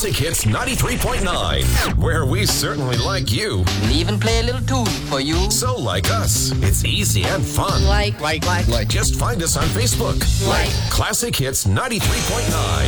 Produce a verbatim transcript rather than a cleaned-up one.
Classic Hits ninety-three point nine, where we certainly like you. We'll even play a little tune for you. So like us. It's easy and fun. Like, like, like, Like, just find us on Facebook. Like. Classic Hits ninety-three point nine.